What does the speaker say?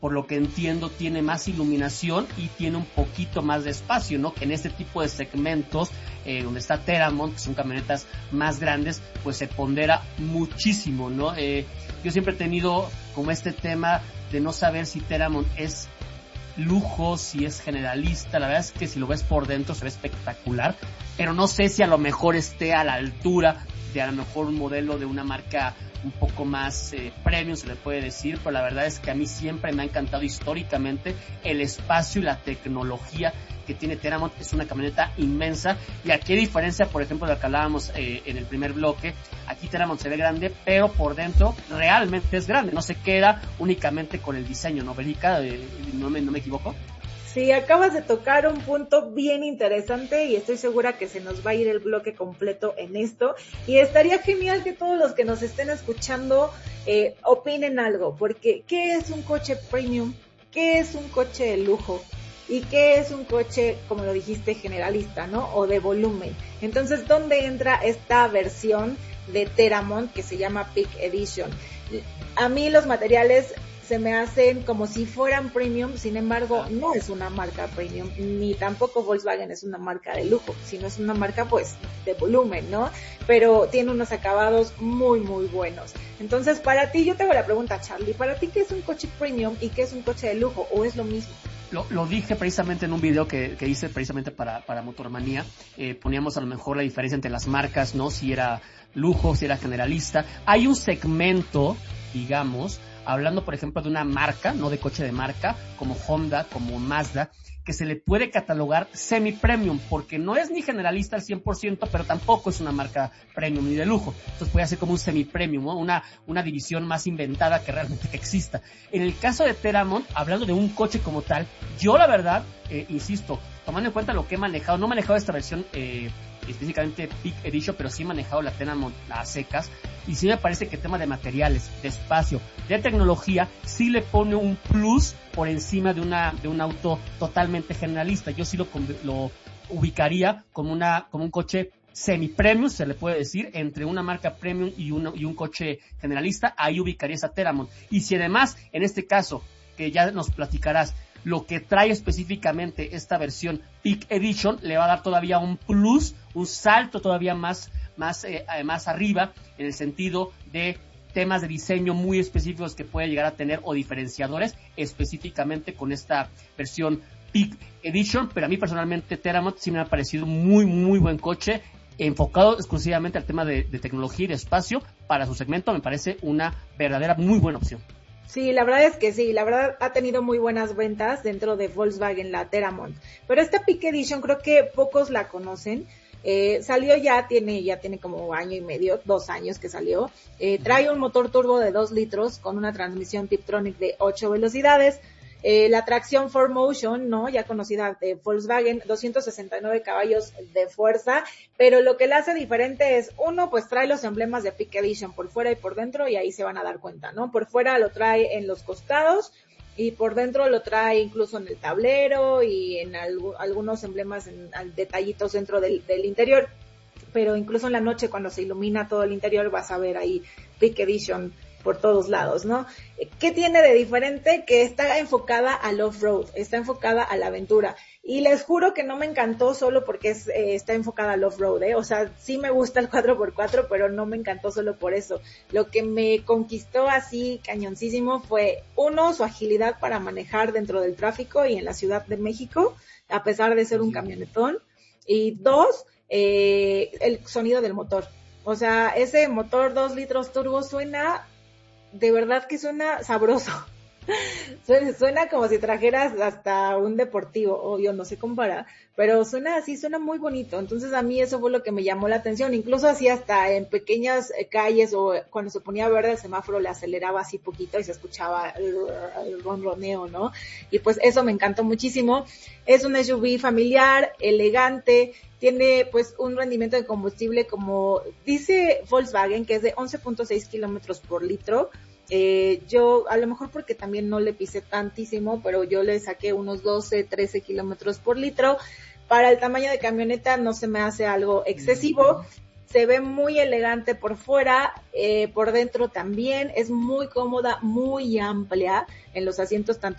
por lo que entiendo tiene más iluminación y tiene un poquito más de espacio, ¿no? Que en este tipo de segmentos, donde está Teramont, que son camionetas más grandes, pues se pondera muchísimo, ¿no? Yo siempre he tenido como este tema de no saber si Teramont es lujo, si es generalista. La verdad es que si lo ves por dentro se ve espectacular, pero no sé si a lo mejor esté a la altura de a lo mejor un modelo de una marca un poco más premium, se le puede decir, pero la verdad es que a mí siempre me ha encantado históricamente el espacio y la tecnología que tiene Teramont. Es una camioneta inmensa, y aquí a diferencia, por ejemplo, de lo que hablábamos en el primer bloque, aquí Teramont se ve grande, pero por dentro realmente es grande, no se queda únicamente con el diseño, ¿no, Belica? ¿No me equivoco? Sí, acabas de tocar un punto bien interesante y estoy segura que se nos va a ir el bloque completo en esto, y estaría genial que todos los que nos estén escuchando opinen algo, porque ¿qué es un coche premium? ¿Qué es un coche de lujo? ¿Y qué es un coche, como lo dijiste, generalista, ¿no? O de volumen. Entonces, ¿dónde entra esta versión de Teramont que se llama Peak Edition? A mí los materiales se me hacen como si fueran premium, sin embargo, no es una marca premium, ni tampoco Volkswagen es una marca de lujo, sino es una marca, pues, de volumen, ¿no? Pero tiene unos acabados muy, muy buenos. Entonces, para ti, yo te hago la pregunta, Charlie, ¿para ti qué es un coche premium y qué es un coche de lujo? ¿O es lo mismo? Lo dije precisamente en un video que hice precisamente para Motormanía. Poníamos a lo mejor la diferencia entre las marcas, ¿no? Si era lujo, si era generalista. Hay un segmento, digamos, hablando por ejemplo de una marca, no de coche de marca, como Honda, como Mazda, que se le puede catalogar semi-premium, porque no es ni generalista al 100%, pero tampoco es una marca premium ni de lujo. Entonces puede ser como un semi-premium, ¿no? Una división más inventada que realmente que exista. En el caso de Teramont, hablando de un coche como tal, yo la verdad, insisto, tomando en cuenta lo que he manejado, no he manejado esta versión específicamente Peak Edition, pero sí he manejado la Teramont a secas, y sí me parece que el tema de materiales, de espacio, de tecnología, sí le pone un plus por encima de un auto totalmente generalista. Yo sí lo ubicaría como un coche semi-premium, se le puede decir, entre una marca premium y un coche generalista. Ahí ubicaría esa Teramont. Y si además, en este caso, que ya nos platicarás, lo que trae específicamente esta versión Peak Edition le va a dar todavía un plus, un salto todavía más arriba, en el sentido de temas de diseño muy específicos que puede llegar a tener, o diferenciadores específicamente con esta versión Peak Edition. Pero a mí personalmente Teramont sí me ha parecido muy, muy buen coche, enfocado exclusivamente al tema de tecnología y de espacio. Para su segmento me parece una verdadera muy buena opción. Sí, la verdad es que sí, la verdad ha tenido muy buenas ventas dentro de Volkswagen, la Teramont. Pero esta Peak Edition creo que pocos la conocen. Salió ya tiene como año y medio, 2 años que salió. Trae un motor turbo de 2 litros con una transmisión Tiptronic de 8 velocidades. La tracción 4Motion, ¿no? Ya conocida de Volkswagen, 269 caballos de fuerza, pero lo que la hace diferente es, uno, pues trae los emblemas de Peak Edition por fuera y por dentro, y ahí se van a dar cuenta, ¿no? Por fuera lo trae en los costados, y por dentro lo trae incluso en el tablero y en algunos emblemas, en detallitos dentro del interior. Pero incluso en la noche, cuando se ilumina todo el interior, vas a ver ahí Peak Edition por todos lados, ¿no? ¿Qué tiene de diferente? Que está enfocada al off-road, está enfocada a la aventura. Y les juro que no me encantó solo porque está enfocada al off-road, O sea, sí me gusta el 4x4, pero no me encantó solo por eso. Lo que me conquistó así cañoncísimo fue, uno, su agilidad para manejar dentro del tráfico y en la Ciudad de México, a pesar de ser un camionetón. Y dos, el sonido del motor. O sea, ese motor 2 litros turbo suena, de verdad que suena sabroso. Suena como si trajeras hasta un deportivo, obvio, no se compara, pero suena así, suena muy bonito. Entonces a mí eso fue lo que me llamó la atención, incluso así hasta en pequeñas calles, o cuando se ponía verde el semáforo le aceleraba así poquito y se escuchaba el ronroneo, ¿no? Y pues eso me encantó muchísimo. Es un SUV familiar, elegante, tiene pues un rendimiento de combustible, como dice Volkswagen, que es de 11.6 kilómetros por litro. Yo, a lo mejor porque también no le pisé tantísimo, pero yo le saqué unos 12, 13 kilómetros por litro. Para el tamaño de camioneta no se me hace algo excesivo. Se ve muy elegante por fuera, por dentro también, es muy cómoda, muy amplia en los asientos, tanto